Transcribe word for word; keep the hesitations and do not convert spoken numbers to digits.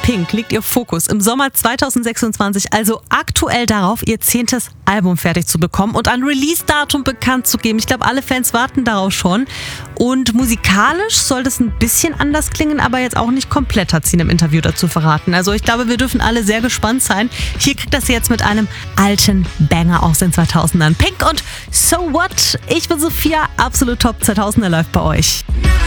Pink legt ihr Fokus im Sommer zweitausendsechsundzwanzig also aktuell darauf, ihr zehntes Album fertig zu bekommen und ein Release-Datum bekannt zu geben. Ich glaube, alle Fans warten darauf schon. Und musikalisch soll das ein bisschen anders klingen, aber jetzt auch nicht komplett, hat sie in einem Interview dazu verraten. Also ich glaube, wir dürfen alle sehr gespannt sein. Hier kriegt das jetzt mit einem alten Banger aus den zweitausendern. Pink und So What? Ich bin Sophia, absolut Top zweitausender läuft bei euch.